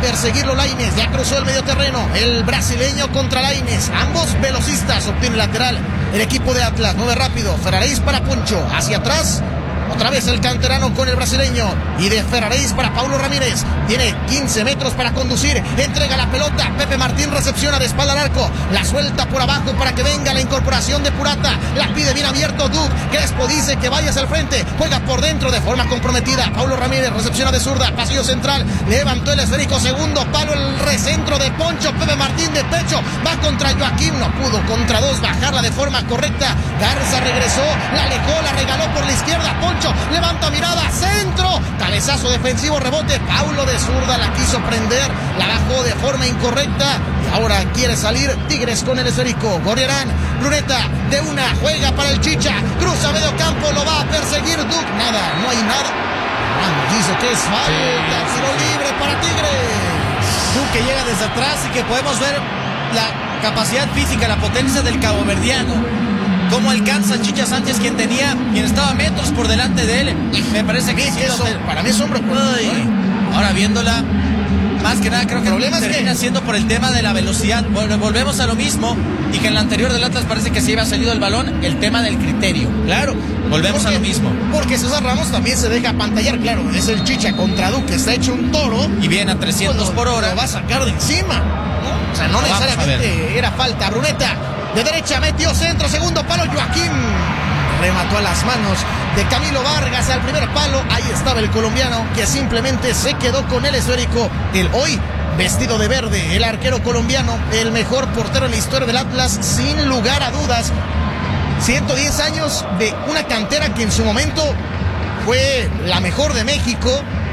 perseguirlo Lainez, ya cruzó el medio terreno, el brasileño contra Lainez, ambos velocistas, obtiene lateral el equipo de Atlas, mueve rápido, Ferraréis para Poncho, hacia atrás, otra vez el canterano con el brasileño, y de Ferraréis para Paulo Ramírez, tiene 15 metros para conducir, entrega la pelota, Pepe Martín recepciona de espalda al arco, la suelta por abajo para que venga la incorporación de Purata, la pide bien abierto Duke, Crespo dice que vayas al frente, juega por dentro de forma comprometida, Paulo Ramírez recepciona de zurda, pasillo central, levantó el esférico, segundo palo, el recentro de Poncho, Pepe Martín de pecho, va contra Joaquín, no pudo contra dos bajarla de forma correcta, Garza regresó, la alejó, la regaló por la izquierda, Poncho levanta mirada, centro, cabezazo defensivo, rebote, Paulo de zurda la quiso prender, la bajó de forma incorrecta y ahora quiere salir Tigres con el esférico. Gorriarán, Bruneta de una, juega para el Chicha, cruza medio campo, lo va a perseguir Duke, nada, no hay nada. Dice que es falta, tiro libre para Tigres. Duke que llega desde atrás y que podemos ver la capacidad física, la potencia del caboverdiano. Cómo alcanza Chicha Sánchez, quien estaba metros por delante de él. Me parece que para mí es hombre. Ahora viéndola, más que nada creo que termina siendo por el tema de la velocidad. Bueno, volvemos a lo mismo, y que en la anterior del Atlas parece que se iba salido el balón, el tema del criterio. Claro, volvemos a lo mismo. Porque César Ramos también se deja pantallar, claro, es el Chicha contra Duque, está hecho un toro. Y viene a 300 por hora. Lo va a sacar de encima, ¿no? O sea, no necesariamente era falta. Bruneta de derecha metió centro, segundo palo, Joaquín remató a las manos de Camilo Vargas al primer palo. Ahí estaba el colombiano que simplemente se quedó con el esférico. El hoy vestido de verde, el arquero colombiano, el mejor portero en la historia del Atlas, sin lugar a dudas. 110 años de una cantera que en su momento fue la mejor de México.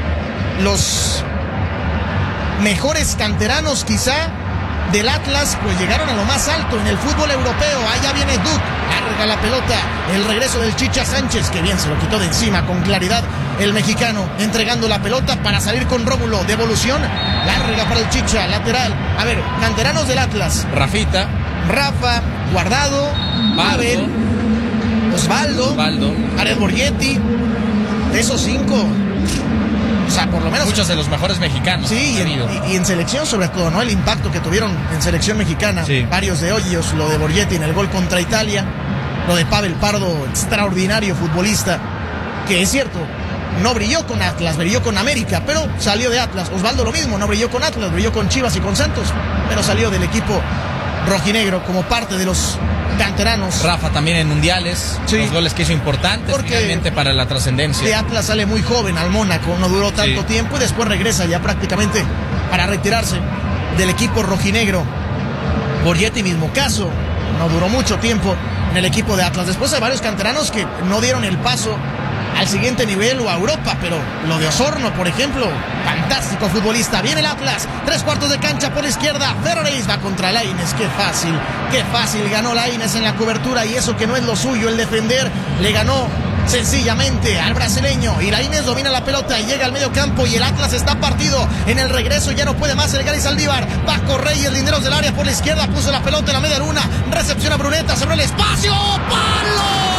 Los mejores canteranos quizá del Atlas pues llegaron a lo más alto en el fútbol europeo. Allá viene Duke, larga la pelota, el regreso del Chicha Sánchez, que bien se lo quitó de encima con claridad el mexicano, entregando la pelota para salir con Rómulo, devolución larga para el Chicha, lateral. A ver, canteranos del Atlas: Rafita, Rafa, Guardado, Pavel, Osvaldo, Jared Borgetti. De esos 5, o sea, por lo menos muchos de los mejores mexicanos. Sí, y en selección sobre todo, ¿no? El impacto que tuvieron en selección mexicana. Sí. Varios de ellos, lo de Borgetti en el gol contra Italia, lo de Pavel Pardo, extraordinario futbolista, que es cierto, no brilló con Atlas, brilló con América, pero salió de Atlas. Osvaldo lo mismo, no brilló con Atlas, brilló con Chivas y con Santos, pero salió del equipo rojinegro como parte de los canteranos. Rafa también en mundiales, sí, los goles que hizo importantes finalmente para la trascendencia. De Atlas sale muy joven al Mónaco, no duró tanto tiempo y después regresa ya prácticamente para retirarse del equipo rojinegro. Borgetti mismo caso, no duró mucho tiempo en el equipo de Atlas. Después hay varios canteranos que no dieron el paso al siguiente nivel o a Europa, pero lo de Osorno, por ejemplo, fantástico futbolista. Viene el Atlas, 3/4 de cancha por la izquierda, Ferraréis va contra Lainez. Qué fácil ganó Lainez en la cobertura, y eso que no es lo suyo, el defender. Le ganó sencillamente al brasileño, y Lainez domina la pelota y llega al medio campo, y el Atlas está partido. En el regreso ya no puede más el Gary Saldívar, Paco Reyes, linderos del área por la izquierda, puso la pelota en la media luna, recepciona Bruneta, se abre el espacio, ¡palo!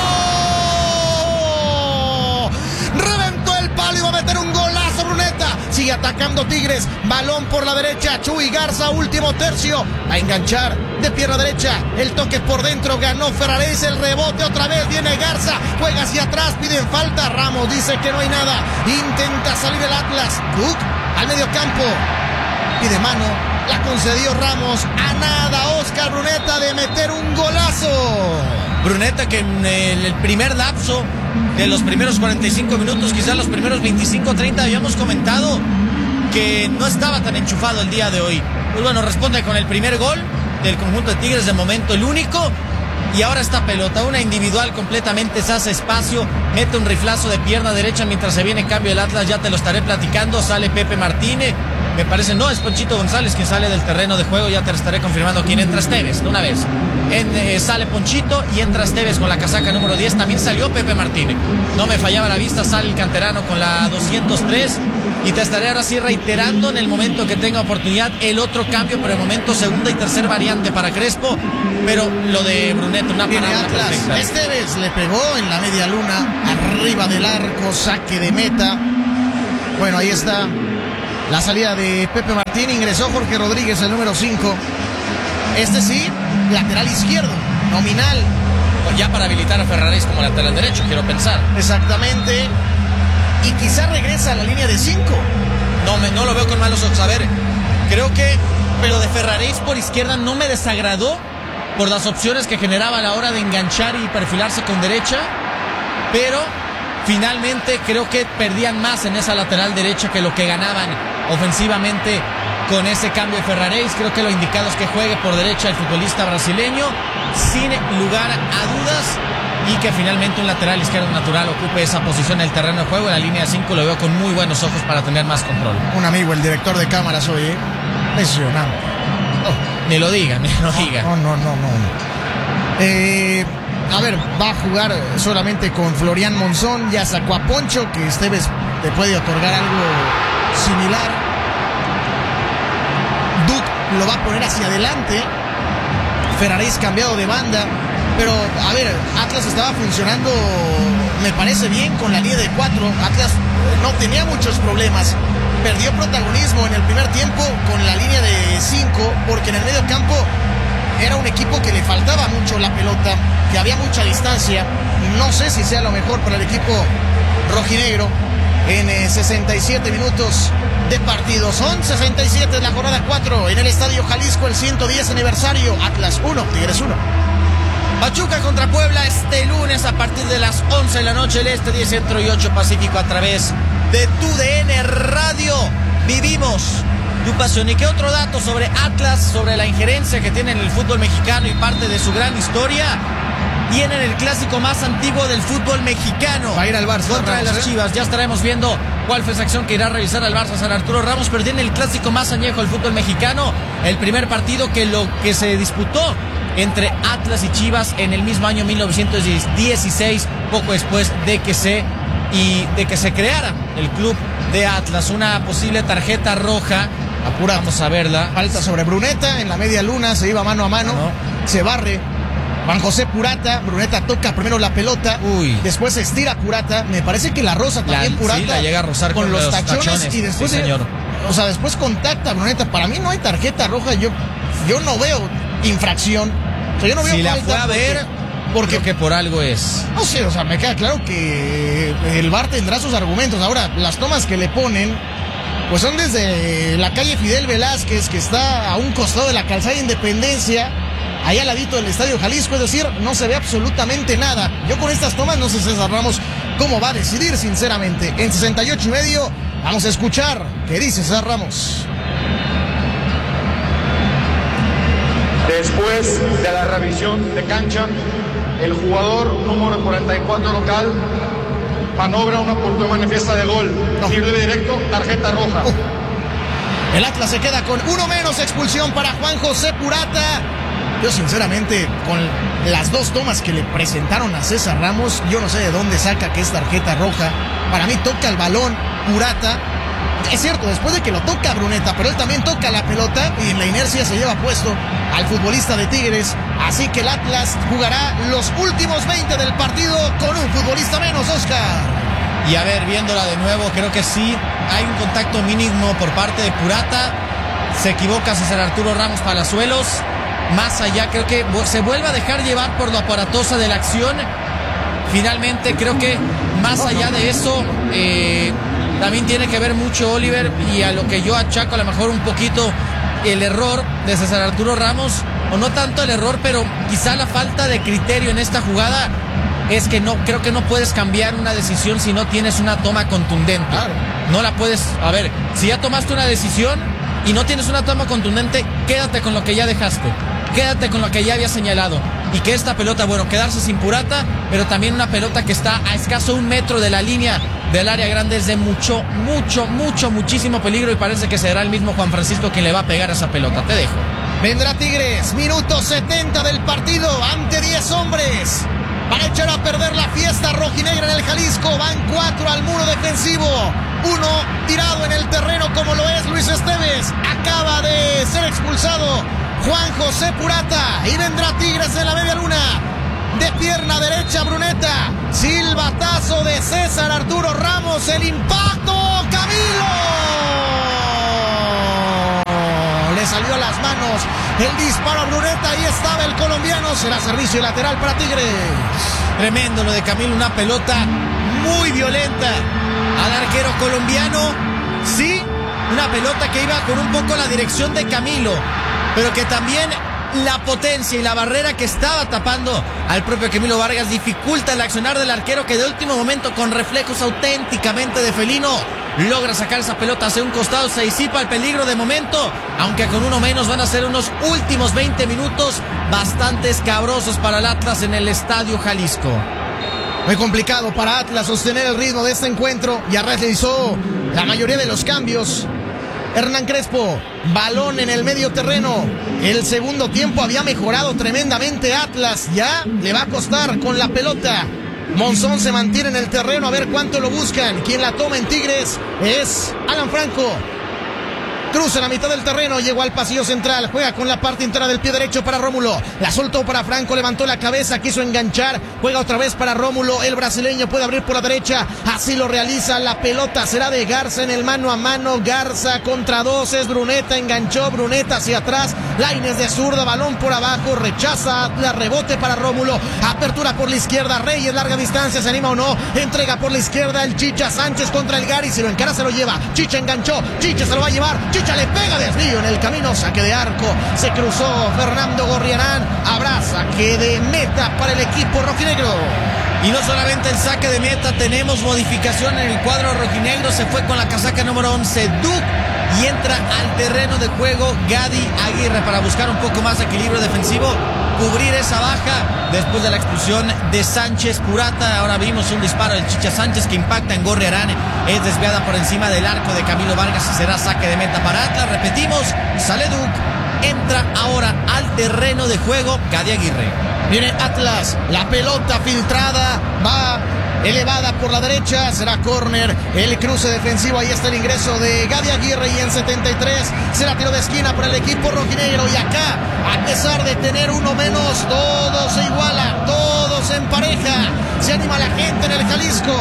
Reventó el palo y va a meter un golazo Bruneta. Sigue atacando Tigres, balón por la derecha, Chuy Garza, último tercio, va a enganchar de pierna derecha, el toque por dentro, ganó Ferraréis, el rebote otra vez, viene Garza, juega hacia atrás, piden falta, Ramos dice que no hay nada, intenta salir el Atlas, Duke al medio campo, pide mano, la concedió Ramos, a nada Oscar Bruneta de meter un golazo. Bruneta que en el primer lapso de los primeros 45 minutos, quizás los primeros 25-30, habíamos comentado que no estaba tan enchufado el día de hoy. Pues bueno, responde con el primer gol del conjunto de Tigres, de momento el único, y ahora esta pelota, una individual completamente, se hace espacio, mete un riflazo de pierna derecha mientras se viene en cambio el Atlas, ya te lo estaré platicando, sale Pepe Martínez, me parece, no, es Ponchito González quien sale del terreno de juego, ya te lo estaré confirmando quién entra. Esteves, de una vez. Sale Ponchito y entra Esteves con la casaca número 10, también salió Pepe Martínez. No me fallaba la vista, sale el canterano con la 203 y te estaré ahora sí reiterando en el momento que tenga oportunidad el otro cambio, pero de momento segunda y tercer variante para Crespo, pero lo de Bruneta, una parada perfecta. Esteves le pegó en la media luna, arriba del arco, saque de meta. Bueno, ahí está La salida de Pepe Martín, ingresó Jorge Rodríguez, el número 5. Este sí, lateral izquierdo, nominal. Ya para habilitar a Ferraréis como lateral derecho, quiero pensar. Exactamente. Y quizá regresa a la línea de 5. No lo veo con malos ojos. A ver, creo que lo de Ferraréis por izquierda no me desagradó por las opciones que generaba a la hora de enganchar y perfilarse con derecha, pero finalmente creo que perdían más en esa lateral derecha que lo que ganaban ofensivamente con ese cambio de Ferraréis. Creo que lo indicado es que juegue por derecha el futbolista brasileño, sin lugar a dudas, y que finalmente un lateral izquierdo natural ocupe esa posición en el terreno de juego. En la línea de 5 lo veo con muy buenos ojos para tener más control. Un amigo, el director de cámaras hoy, impresionante. Ni lo diga. No. A ver, va a jugar solamente con Florian Monzón. Ya sacó a Poncho, que Esteves te puede otorgar algo similar. Duke lo va a poner hacia adelante. Ferraréis cambiado de banda. Pero, a ver, Atlas estaba funcionando, me parece bien, con la línea de 4. Atlas no tenía muchos problemas. Perdió protagonismo en el primer tiempo con la línea de 5, porque en el medio campo era un equipo que le faltaba mucho la pelota, que había mucha distancia. No sé si sea lo mejor para el equipo rojinegro en 67 minutos de partido. Son 67 de la jornada 4 en el Estadio Jalisco, el 110 aniversario. Atlas 1, Tigres 1. Pachuca contra Puebla este lunes a partir de las 11 de la noche, el este, 10 centro y 8 pacífico, a través de TUDN Radio. Vivimos tu pasión. ¿Y qué otro dato sobre Atlas, sobre la injerencia que tiene en el fútbol mexicano y parte de su gran historia? Tienen el clásico más antiguo del fútbol mexicano. Va a ir al Barça contra Ramos, las Chivas. Ya estaremos viendo cuál fue esa acción que irá a revisar al Barça San Arturo Ramos, pero tiene el clásico más añejo del fútbol mexicano. El primer partido que se disputó entre Atlas y Chivas en el mismo año 1916, poco después de que se creara el club de Atlas. Una posible tarjeta roja. Apura, vamos a verla. Falta sobre Bruneta en la media luna, se iba mano a mano, se barre Juan José Purata. Bruneta toca primero la pelota, después se estira Purata. Me parece que la rosa también Purata. Sí, la llega a rozar con los tachones y después, sí, señor. Después contacta a Bruneta. Para mí no hay tarjeta roja, yo no veo infracción. Yo no veo si falta. La fue a ver, porque que por algo es. No sé, me queda claro que el VAR tendrá sus argumentos. Ahora, las tomas que le ponen, pues son desde la calle Fidel Velázquez, que está a un costado de la calzada de Independencia, allá al ladito del Estadio Jalisco, es decir, no se ve absolutamente nada. Yo con estas tomas no sé, César Ramos, cómo va a decidir, sinceramente. En 68.5 vamos a escuchar qué dice César Ramos. Después de la revisión de cancha, el jugador número 44 local maniobra una oportunidad manifiesta de gol. Libre directo, tarjeta roja. El Atlas se queda con uno menos, expulsión para Juan José Purata. Yo sinceramente, con las dos tomas que le presentaron a César Ramos, yo no sé de dónde saca que es tarjeta roja. Para mí toca el balón Purata. Es cierto, después de que lo toca Bruneta, pero él también toca la pelota y en la inercia se lleva puesto al futbolista de Tigres. Así que el Atlas jugará los últimos 20 del partido con un futbolista menos, Oscar. Y a ver, viéndola de nuevo, creo que sí hay un contacto mínimo por parte de Purata. Se equivoca César Arturo Ramos Palazuelos. Más allá, creo que se vuelve a dejar llevar por lo aparatosa de la acción. Finalmente, creo que más allá de eso, también tiene que ver mucho Oliver, y a lo que yo achaco a lo mejor un poquito el error de César Arturo Ramos, o no tanto el error, pero quizá la falta de criterio en esta jugada. Es que creo que no puedes cambiar una decisión si no tienes una toma contundente. Claro. No la puedes, a ver, si ya tomaste una decisión y no tienes una toma contundente, quédate con lo que ya dejaste, quédate con lo que ya había señalado. Y que esta pelota, quedarse sin Purata, pero también una pelota que está a escaso 1 metro de la línea del área grande, es de muchísimo peligro, y parece que será el mismo Juan Francisco quien le va a pegar a esa pelota. Te dejo. Vendrá Tigres, minuto 70 del partido, ante 10 hombres. Para echar a perder la fiesta rojinegra en el Jalisco. Van 4 al muro defensivo, 1 tirado en el terreno como lo es Luis Esteves. Acaba de ser expulsado Juan José Purata y vendrá Tigres en la media luna. De pierna derecha Bruneta. Silbatazo de César Arturo Ramos. El impacto, Camilo. le salió a las manos el disparo a Bruneta. Ahí estaba el colombiano. Será servicio lateral para Tigres. Tremendo lo de Camilo, una pelota muy violenta al arquero colombiano. Sí, una pelota que iba con un poco la dirección de Camilo, pero que también la potencia y la barrera que estaba tapando al propio Camilo Vargas dificulta el accionar del arquero, que de último momento, con reflejos auténticamente de felino, logra sacar esa pelota hacia un costado. Se disipa el peligro de momento, aunque con uno menos van a ser unos últimos 20 minutos bastante escabrosos para el Atlas en el Estadio Jalisco. Muy complicado para Atlas sostener el ritmo de este encuentro. Ya realizó la mayoría de los cambios Hernán Crespo, balón en el medio terreno. El segundo tiempo había mejorado tremendamente Atlas. Ya le va a costar con la pelota. Monzón se mantiene en el terreno, a ver cuánto lo buscan. Quien la toma en Tigres es Alan Franco. Cruza la mitad del terreno, llegó al pasillo central, juega con la parte interna del pie derecho para Rómulo, la soltó para Franco, levantó la cabeza, quiso enganchar, juega otra vez para Rómulo, el brasileño puede abrir por la derecha, así lo realiza, la pelota será de Garza en el mano a mano, Garza contra dos, es Bruneta, enganchó Bruneta hacia atrás, Lainez de zurda, balón por abajo, rechaza, la rebote para Rómulo, apertura por la izquierda, Reyes, larga distancia, se anima o no, entrega por la izquierda el Chicha Sánchez contra el Gary, si lo encara se lo lleva, Chicha enganchó, Chicha se lo va a llevar, Chicha le pega desvío en el camino, saque de arco, se cruzó Fernando Gorriarán, habrá saque de meta para el equipo rojinegro. Y no solamente el saque de meta, tenemos modificación en el cuadro rojinegro, se fue con la casaca número 11 Duke y entra al terreno de juego Gadi Aguirre para buscar un poco más de equilibrio defensivo, cubrir esa baja después de la expulsión de Sánchez Purata. Ahora vimos un disparo del Chicha Sánchez que impacta en Gorriarán, es desviada por encima del arco de Camilo Vargas y será saque de meta para Atlas. Repetimos, sale Duke, entra ahora al terreno de juego Gadi Aguirre. Viene Atlas, la pelota filtrada, va elevada por la derecha, será córner, el cruce defensivo, ahí está el ingreso de Gadi Aguirre y en 73 será tiro de esquina para el equipo rojinegro. Y acá, a pesar de tener uno menos, todos se igualan, todos en pareja, se anima la gente en el Jalisco.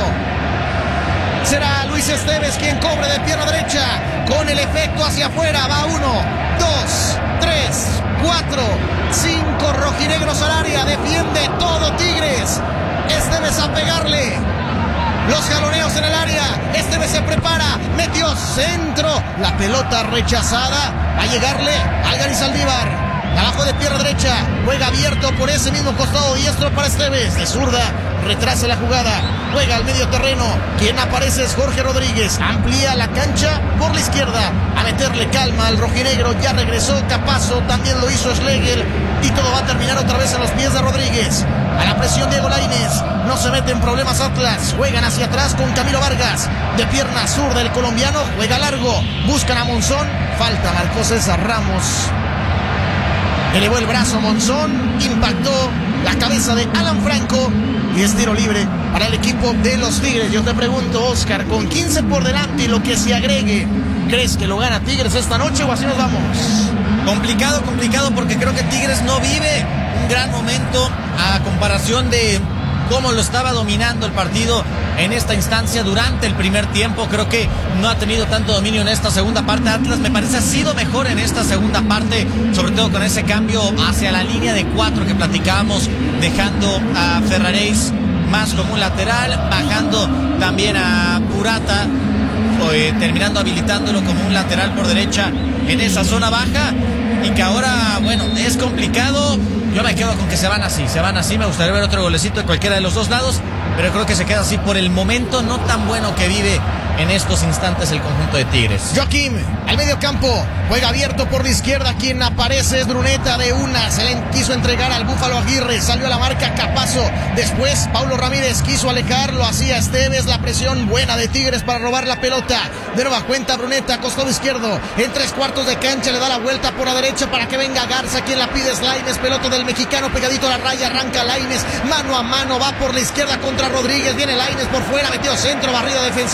Será Luis Esteves quien cobre de pierna derecha, con el efecto hacia afuera, va 1, 2, 3, 4, 5 rojinegros al área, defiende todo Tigres. Esteves a pegarle, los jaloneos en el área, Esteves se prepara, metió centro, la pelota rechazada, a llegarle al Gary Saldívar. Abajo de pierna derecha, juega abierto por ese mismo costado diestro para Esteves, de zurda, retrasa la jugada, juega al medio terreno, quien aparece es Jorge Rodríguez, amplía la cancha por la izquierda, a meterle calma al rojinegro, ya regresó Capazo, también lo hizo Schlegel, y todo va a terminar otra vez en los pies de Rodríguez. A la presión Diego Lainez, no se mete en problemas Atlas, juegan hacia atrás con Camilo Vargas, de pierna zurda el colombiano, juega largo, buscan a Monzón, falta, marcó César Ramos. Elevó el brazo Monzón, impactó la cabeza de Alan Franco y es tiro libre para el equipo de los Tigres. Yo te pregunto, Oscar, con 15 por delante y lo que se agregue, ¿crees que lo gana Tigres esta noche o así nos vamos? Complicado porque creo que Tigres no vive un gran momento a comparación de cómo lo estaba dominando el partido en esta instancia durante el primer tiempo. Creo que no ha tenido tanto dominio en esta segunda parte. Atlas me parece ha sido mejor en esta segunda parte, sobre todo con ese cambio hacia la línea de 4 que platicábamos, dejando a Ferraréis más como un lateral, bajando también a Purata, terminando habilitándolo como un lateral por derecha en esa zona baja, y que ahora, bueno, es complicado. Yo me quedo con que se van así, me gustaría ver otro golecito de cualquiera de los dos lados, pero creo que se queda así por el momento no tan bueno que vive en estos instantes el conjunto de Tigres. Joaquín, al medio campo, juega abierto por la izquierda, quien aparece es Bruneta de una, se le quiso entregar al Búfalo Aguirre, salió a la marca Capazo, después Paulo Ramírez quiso alejarlo, hacía Esteves, la presión buena de Tigres para robar la pelota, de nueva cuenta Bruneta, costado izquierdo, en 3/4 de cancha, le da la vuelta por la derecha para que venga Garza, quien la pide es Lainez, pelota del mexicano pegadito a la raya, arranca Lainez, mano a mano, va por la izquierda contra Rodríguez, viene Lainez por fuera, metió centro, barrida defensiva, es córner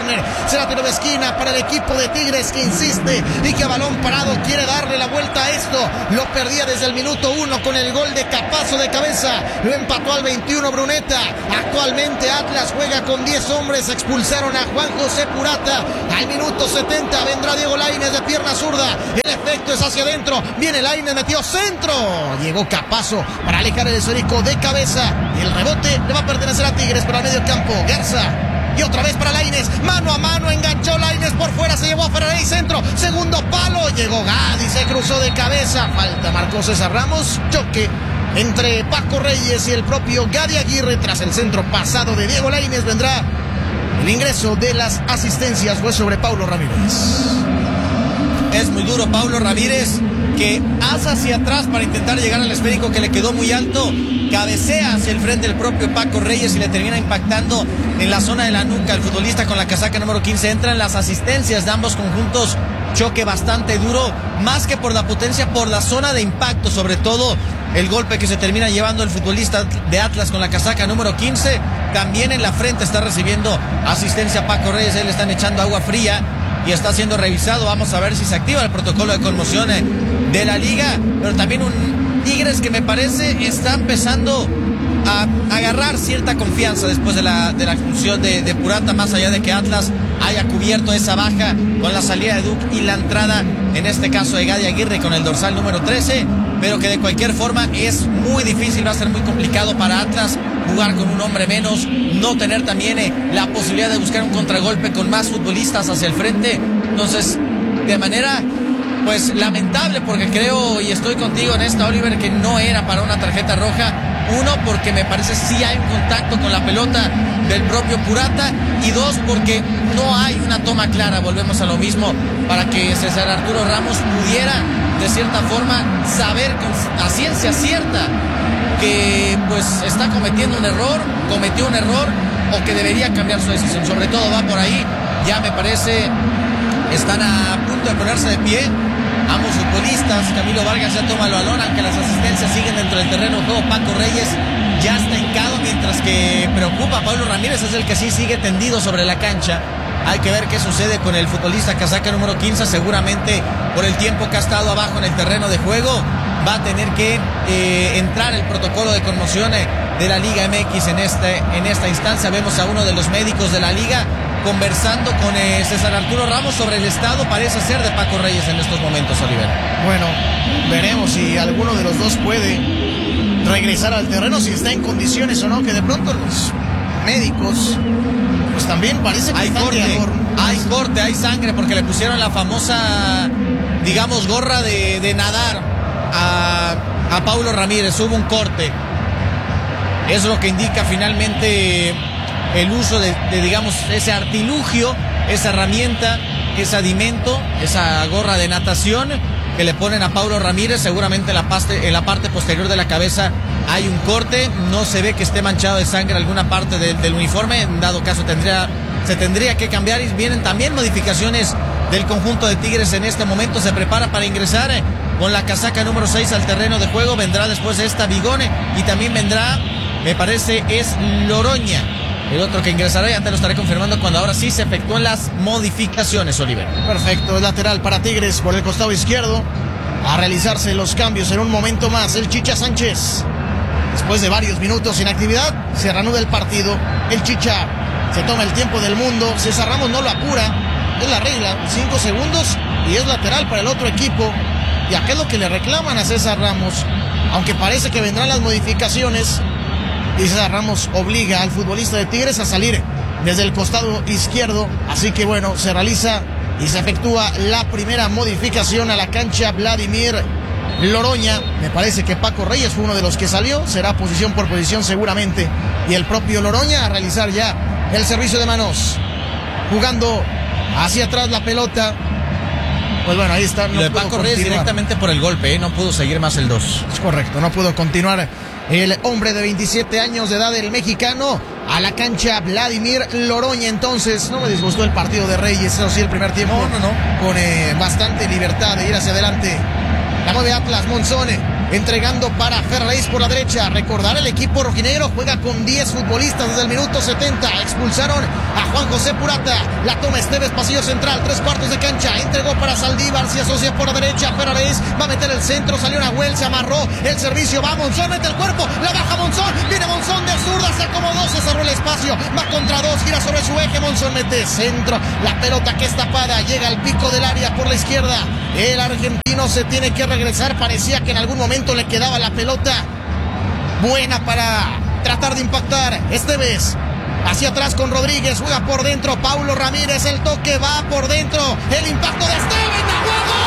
córner. Será tiro de esquina para el equipo de Tigres, que insiste y que a balón parado quiere darle la vuelta a esto. Lo perdía desde el minuto 1 con el gol de Capazo de cabeza. Lo empató al 21 Bruneta. Actualmente Atlas juega con 10 hombres. Expulsaron a Juan José Purata. Al minuto 70 vendrá Diego Lainez de pierna zurda. El efecto es hacia adentro. Viene Lainez, metió centro. Llegó Capazo para alejar el esférico de cabeza. Y el rebote le va a pertenecer a Tigres para el medio campo. Garza. Y otra vez para Lainez, mano a mano, enganchó Lainez por fuera, se llevó a Ferraréis, centro, segundo palo, llegó Gadi, se cruzó de cabeza, falta, marcó César Ramos, choque entre Paco Reyes y el propio Gadi Aguirre. Tras el centro pasado de Diego Lainez vendrá el ingreso de las asistencias, fue sobre Paulo Ramírez. Es muy duro Paulo Ramírez, que asa hacia atrás para intentar llegar al esférico que le quedó muy alto, cabecea hacia el frente el propio Paco Reyes y le termina impactando en la zona de la nuca. El futbolista con la casaca número 15 entra en las asistencias de ambos conjuntos. Choque bastante duro, más que por la potencia, por la zona de impacto, sobre todo el golpe que se termina llevando el futbolista de Atlas con la casaca número 15. También en la frente está recibiendo asistencia Paco Reyes, le están echando agua fría y está siendo revisado. Vamos a ver si se activa el protocolo de conmoción de la liga, pero también un Tigres que me parece está empezando a agarrar cierta confianza después de la expulsión de Purata, más allá de que Atlas haya cubierto esa baja con la salida de Duke y la entrada, en este caso de Gadi Aguirre con el dorsal número 13, pero que de cualquier forma es muy difícil, va a ser muy complicado para Atlas jugar con un hombre menos, no tener también la posibilidad de buscar un contragolpe con más futbolistas hacia el frente. Entonces, de manera pues lamentable, porque creo y estoy contigo en esta, Oliver, que no era para una tarjeta roja. Uno, porque me parece sí hay un contacto con la pelota del propio Purata, y dos, porque no hay una toma clara, volvemos a lo mismo, para que César Arturo Ramos pudiera de cierta forma saber a ciencia cierta que pues está cometiendo un error, cometió un error, o que debería cambiar su decisión. Sobre todo va por ahí, ya me parece están a punto de ponerse de pie ambos futbolistas. Camilo Vargas ya toma el balón, aunque las asistencias siguen dentro del terreno de juego. Paco Reyes ya está hincado, mientras que preocupa a Pablo Ramírez, es el que sí sigue tendido sobre la cancha. Hay que ver qué sucede con el futbolista casaca número 15, seguramente por el tiempo que ha estado abajo en el terreno de juego va a tener que entrar el protocolo de conmoción de la Liga MX en esta instancia. Vemos a uno de los médicos de la liga conversando con César Arturo Ramos sobre el estado, parece ser, de Paco Reyes en estos momentos, Oliver. Bueno, veremos si alguno de los dos puede regresar al terreno, si está en condiciones o no, que de pronto los médicos pues también parece que hay corte, hay sangre, porque le pusieron la famosa, digamos, gorra de nadar a Paulo Ramírez. Hubo un corte, es lo que indica finalmente el uso de digamos, ese artilugio, esa herramienta, ese adimento, esa gorra de natación que le ponen a Paulo Ramírez. Seguramente en la parte posterior de la cabeza hay un corte, no se ve que esté manchado de sangre alguna parte del uniforme. En dado caso se tendría que cambiar, y vienen también modificaciones del conjunto de Tigres en este momento. Se prepara para ingresar con la casaca número 6 al terreno de juego. Vendrá después de esta Bigone, y también vendrá, me parece, es Loroña el otro que ingresará. Ya te lo estaré confirmando cuando ahora sí se efectúen las modificaciones, Oliver. Perfecto, es lateral para Tigres por el costado izquierdo. A realizarse los cambios en un momento más. El Chicha Sánchez, después de varios minutos sin actividad, se reanuda el partido. El Chicha se toma el tiempo del mundo. César Ramos no lo apura, es la regla, 5 segundos y es lateral para el otro equipo. Y acá es lo que le reclaman a César Ramos, aunque parece que vendrán las modificaciones. Y César Ramos obliga al futbolista de Tigres a salir desde el costado izquierdo. Así que bueno, se realiza y se efectúa la primera modificación a la cancha. Vladimir Loroña, me parece que Paco Reyes fue uno de los que salió, será posición por posición seguramente, y el propio Loroña a realizar ya el servicio de manos, jugando hacia atrás la pelota. Pues bueno, ahí está. No, lo de Paco Reyes directamente por el golpe, no pudo seguir más el 2. Es correcto, no pudo continuar el hombre de 27 años de edad, el mexicano, a la cancha. Vladimir Loroña. Entonces, no me disgustó el partido de Reyes, eso sí, el primer tiempo. No. Con bastante libertad de ir hacia adelante La mueve Atlas, Monzón entregando para Ferraréis por la derecha. Recordar, el equipo rojinegro juega con 10 futbolistas desde el minuto 70. Expulsaron a Juan José Purata. La toma Esteves, pasillo central, 3/4 de cancha. Entregó para Saldívar, se asocia por la derecha. Ferraréis va a meter el centro, salió Nahuel, se amarró el servicio. Va Monzón, mete el cuerpo, la baja Monzón. Viene Monzón de zurda, se acomodó, se cerró el espacio. Va contra dos, gira sobre su eje. Monzón mete centro. La pelota que es tapada llega al pico del área por la izquierda. El argentino se tiene que regresar. Parecía que en algún momento le quedaba la pelota buena para tratar de impactar. Esteves hacia atrás con Rodríguez, juega por dentro Paulo Ramírez, el toque va por dentro, el impacto de Esteves, ¡Nahuel!